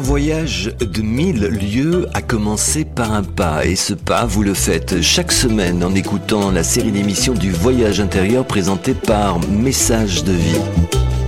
voyage de 1000 lieues a commencé par un pas, et ce pas, vous le faites chaque semaine en écoutant la série d'émissions du voyage intérieur présentée par Message de vie.